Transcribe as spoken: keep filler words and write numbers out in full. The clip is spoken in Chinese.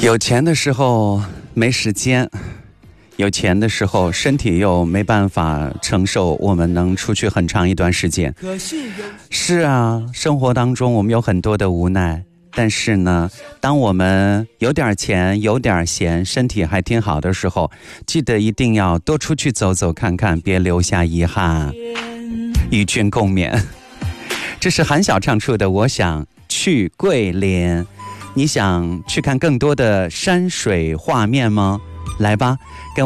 有钱的时候没时间，有钱的时候身体又没办法承受我们能出去很长一段时间。是啊，生活当中我们有很多的无奈，但是呢，当我们有点钱有点闲，身体还挺好的时候，记得一定要多出去走走看看，别留下遗憾。与君共勉。这是韩晓唱出的《我想去桂林》。你想去看更多的山水画面吗？来吧，跟